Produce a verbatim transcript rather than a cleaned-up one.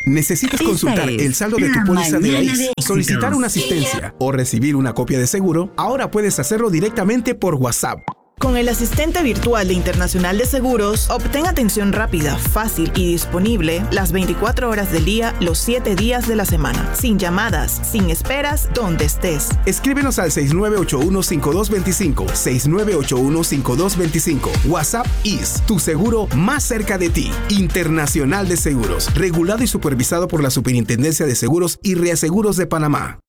¿Necesitas Esta consultar es el saldo de tu La póliza de Mañana I C E, de solicitar Éxitos. una asistencia o recibir una copia de seguro? Ahora puedes hacerlo directamente por WhatsApp. Con el asistente virtual de Internacional de Seguros, obtén atención rápida, fácil y disponible las veinticuatro horas del día, los siete días de la semana. Sin llamadas, sin esperas, donde estés. Escríbenos al seis nueve ocho uno, cinco dos dos cinco, seis nueve ocho uno, cinco dos dos cinco. WhatsApp I S, tu seguro más cerca de ti. Internacional de Seguros, regulado y supervisado por la Superintendencia de Seguros y Reaseguros de Panamá.